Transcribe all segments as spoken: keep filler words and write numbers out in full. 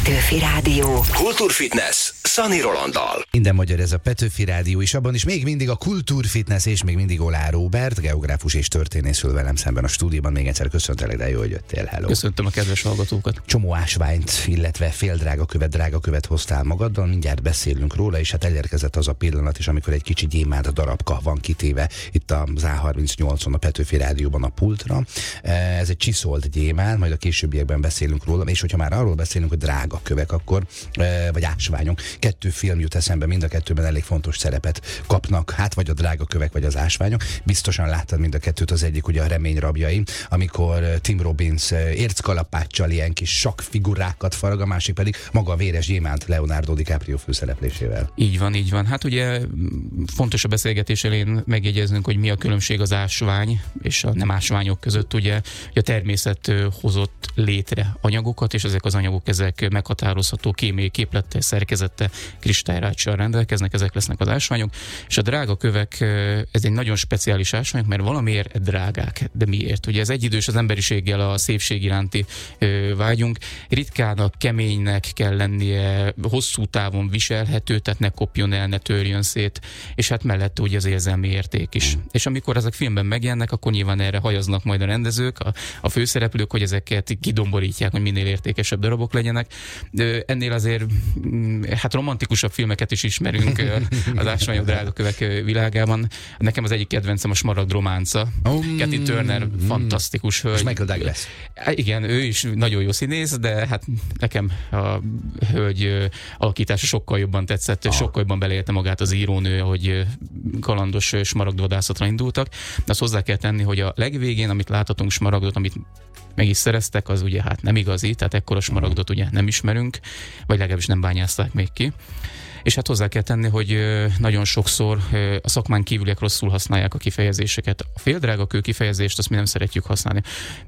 Petőfi Rádió. Kultúrfitness Szani Rolanddal. Minden magyar ez a Petőfi Rádió, és abban is még mindig a Kultúrfitness, és még mindig Olá Róbert, geográfus és történész ül velem szemben a stúdióban. Még egyszer köszöntelek, de jó, hogy jöttél. Hello. Köszöntöm a kedves hallgatókat. Csomó ásványt, illetve fél drágakövet, drágakövet hoztál magaddal, mindjárt beszélünk róla, és hát elérkezett az a pillanat is, amikor egy kicsi gyémánt darabka van kitéve itt az á harmincnyolcon a Petőfi Rádióban a pultra. Ez egy csiszolt gyémánt, majd a későbbiekben beszélünk róla, és hogyha már arról beszélünk, hogy drágakövek, akkor, vagy ásványok, kettő film jut eszembe, mind a kettőben elég fontos szerepet kapnak, hát vagy a drágakövek, vagy az ásványok. Biztosan láttad mind a kettőt, az egyik ugye a Remény rabjai, amikor Tim Robbins érckalapáccsal ilyen kis sakkfigurákat farag, a másik pedig maga a véres gyémánt Leonardo DiCaprio főszereplésével. Így van, így van. Hát ugye fontos a beszélgetés elején megjegyeznünk, hogy mi a különbség az ásvány és a nem ásványok között. Ugye, hogy a természet hozott létre anyagokat, és ezek az anyagok ezek meghatározható kémiai képlettel, szerkezettel, kristályráccsal rendelkeznek, ezek lesznek az ásványok, és a drága kövek, ez egy nagyon speciális ásványok, mert valamiért drágák, de miért? Ugye ez egyidős az emberiséggel a szépség iránti vágyunk, ritkának, keménynek kell lennie, hosszú távon viselhető, tehát ne kopjon el, ne törjön szét, és hát mellette ugye az érzelmi érték is. Mm. És amikor ezek filmben megjelennek, akkor nyilván erre hajaznak majd a rendezők, a, a főszereplők, hogy ezeket kidomborítják, hogy minél értékesebb darabok legyenek. De ennél azért hát romantikusabb filmeket is ismerünk az ásványok drágakövek világában. Nekem az egyik kedvencem a Smaragd románca. Um, Kathleen Turner, mm, fantasztikus hölgy. És Michael Douglas. Igen, ő is nagyon jó színész, de hát nekem a hölgy alakítása sokkal jobban tetszett, ah. sokkal jobban beleélte magát az írónő, hogy kalandos smaragdvadászatra indultak. De azt hozzá kell tenni, hogy a legvégén, amit láthatunk smaragdot, amit meg is szereztek, az ugye hát nem igazi, tehát ekkora smaragdot ugye nem ismerünk, vagy legalábbis nem bányázták még ki. És hát hozzá kell tenni, hogy nagyon sokszor a szakmán kívüliek rosszul használják a kifejezéseket. A féldrágakő kifejezést azt mi nem szeretjük használni.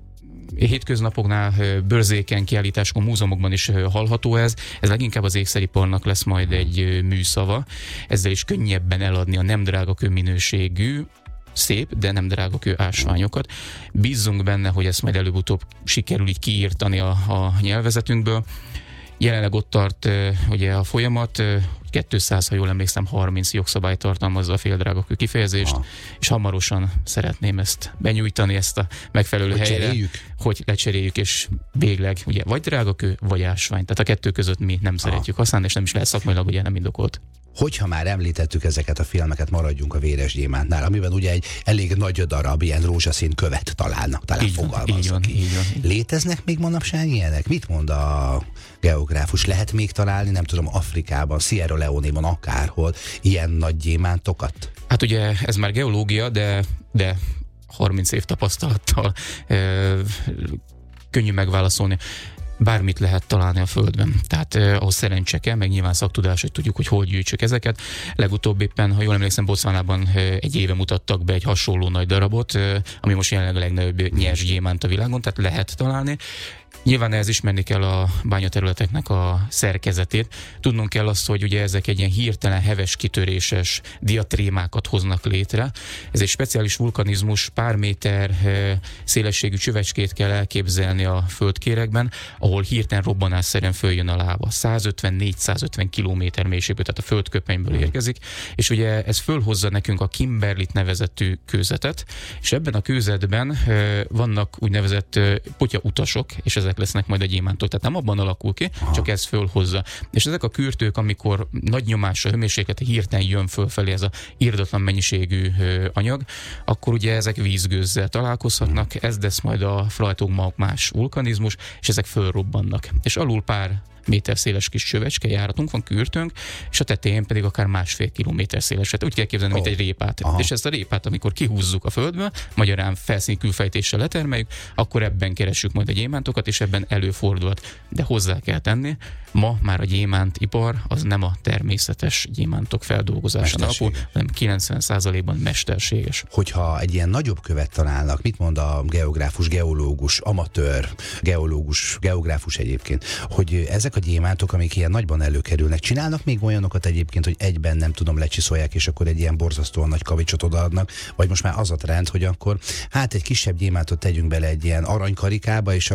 Hétköznapoknál, bőrzéken, kiállításokon, múzeumokban is hallható ez. Ez leginkább az ékszeriparnak lesz majd egy műszava. Ezzel is könnyebben eladni a nem drágakő minőségű, szép, de nem drágakő ásványokat. Bízzunk benne, hogy ezt majd előbb-utóbb sikerül így kiírtani a, a nyelvezetünkből. Jelenleg ott tart ugye a folyamat, kétszáz, ha jól emlékszem, harminc jogszabály tartalmazza a féldrágakő kifejezést, ah. és hamarosan szeretném ezt benyújtani, ezt a megfelelő hogy helyre, cseréljük? hogy lecseréljük, és végleg ugye vagy drágakő, vagy ásvány. Tehát a kettő között mi nem ah. szeretjük használni, és nem is lehet szakmailag ugye nem indokolt. Hogyha már említettük ezeket a filmeket, maradjunk a véres gyémántnál, amiben ugye egy elég nagy darab ilyen rózsaszín követ találnak, talán így fogalmazok ki. Így van. Léteznek még manapság ilyenek? Mit mond a geográfus? Lehet még találni, nem tudom, Afrikában, Sierra Leone-ban, akárhol ilyen nagy gyémántokat? Hát ugye ez már geológia, de, de harminc év tapasztalattal e, könnyű megválaszolni. Bármit lehet találni a Földben. Tehát eh, ahhoz szerencse kell, meg nyilván szaktudás, hogy tudjuk, hogy hol gyűjtsük ezeket. Legutóbb éppen, ha jól emlékszem, Botswanában eh, egy éve mutattak be egy hasonló nagy darabot, eh, ami most jelenleg a legnagyobb nyers gyémánt a világon, tehát lehet találni. Nyilván ehhez ismerni kell a bányaterületeknek a szerkezetét. Tudnunk kell azt, hogy ugye ezek egy ilyen hirtelen heves, kitöréses diatrémákat hoznak létre. Ez egy speciális vulkanizmus, pár méter szélességű csövecskét kell elképzelni a földkéregben, ahol hirtelen robbanásszerűen följön a láva. százötven-négyszázötven kilométer mélységből, tehát a földköpenyből érkezik, és ugye ez fölhozza nekünk a Kimberlit nevezetű kőzetet, és ebben a kőzetben vannak úgynevezett potyautasok, és ezek lesznek majd a gyémántok. Tehát nem abban alakul ki, aha. csak ez fölhozza. És ezek a kürtők, amikor nagy nyomásra, hőmérsékletre hirtelen jön fölfelé ez a irdatlan mennyiségű anyag, akkor ugye ezek vízgőzzel találkozhatnak, hmm. ez lesz majd a flajtógmagmás vulkanizmus, és ezek fölrobbannak. És alul pár méter széles kis csövecske járatunk van, kürtőnk, és a tetején pedig akár másfél kilométer széles. Úgy kell képzelni, oh. mint egy répát. Aha. És ezt a répát, amikor kihúzzuk a földből, magyarán felszíni külfejtéssel letermeljük, akkor ebben keressük majd a gyémántokat, és ebben előfordulhat. De hozzá kell tenni, ma már a gyémántipar az nem a természetes gyémántok feldolgozása alapul, hanem kilencven százalékban mesterséges. Hogyha egy ilyen nagyobb követ találnak, mit mond a geográfus, geológus, amatőr, geológus, geográfus egyébként, hogy ezek a gyémántok, amik ilyen nagyban előkerülnek, csinálnak még olyanokat egyébként, hogy egyben nem tudom, lecsiszolják, és akkor egy ilyen borzasztóan nagy kavicsot odaadnak, vagy most már az a trend, hogy akkor hát egy kisebb gyémántot tegyünk bele egy ilyen aranykarikába, és akkor majd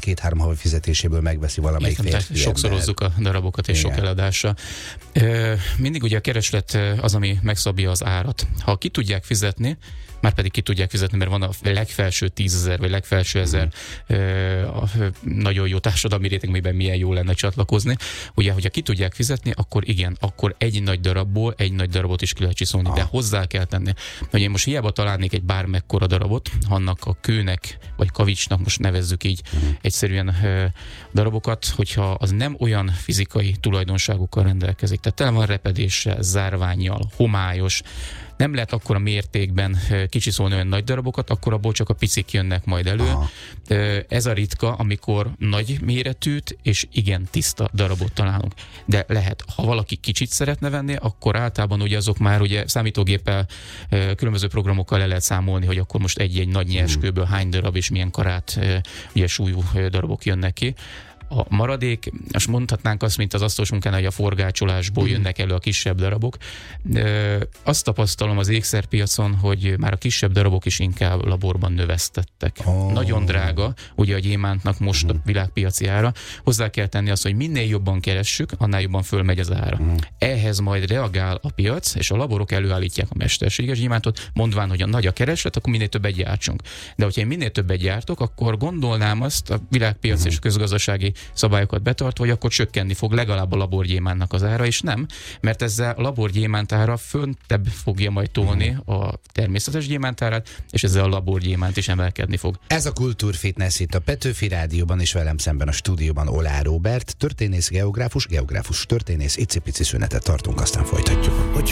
két-három havi fizetéséből megveszi valamelyik Igen, férfi ember. Sokszorozzuk a darabokat és Igen. sok eladásra. Mindig ugye a kereslet az, ami megszabja az árat. Ha ki tudják fizetni, már pedig ki tudják fizetni, mert van a legfelső tízezer, vagy legfelső ezer mm. nagyon jó társadalmi réteg, amiben milyen jó lenne csatlakozni. Ugye, hogyha ki tudják fizetni, akkor igen, akkor egy nagy darabból egy nagy darabot is ki lehet csiszolni, ah. de hozzá kell tenni. Hogy én most hiába találnék egy bármekkora darabot, annak a kőnek, vagy kavicsnak, most nevezzük így mm. egyszerűen darabokat, hogyha az nem olyan fizikai tulajdonságokkal rendelkezik, tehát tele van repedéssel, zárvánnyal, homályos, nem lehet akkora mértékben kicsiszolni olyan nagy darabokat, akkor abból csak a picik jönnek majd elő. Aha. Ez a ritka, amikor nagy méretűt és igen tiszta darabot találunk. De lehet, ha valaki kicsit szeretne venni, akkor általában ugye azok már ugye számítógéppel, különböző programokkal le lehet számolni, hogy akkor most egy-egy nagy nyerskőből hány darab és milyen karát, ugye súlyú darabok jönnek ki. A maradék, most mondhatnánk azt, mint az asztalos munkán, hogy a forgácsolásból jönnek elő a kisebb darabok. Azt tapasztalom az ékszerpiacon, hogy már a kisebb darabok is inkább laborban növesztettek. Oh. Nagyon drága, ugye a gyémántnak most a világpiaci ára. Hozzá kell tenni azt, hogy minél jobban keressük, annál jobban fölmegy az ára. Mm. Ehhez majd reagál a piac, és a laborok előállítják a mesterséges gyémántot, mondván, hogy a nagy a kereslet, akkor minél többet gyártsunk. De hogyha én minél többet gyártok, akkor gondolnám azt a világpiac mm. és közgazdasági szabályokat betartva, hogy akkor csökkenni fog legalább a laborgyémánnak az ára, és nem, mert ezzel a laborgyémánt ára föntebb fogja majd tolni a természetes gyémántárát, és ezzel a laborgyémánt is emelkedni fog. Ez a Kultúrfitness itt a Petőfi Rádióban, és velem szemben a stúdióban Oláh Róbert, történész, geográfus, geográfus, történész, icipici szünetet tartunk, aztán folytatjuk.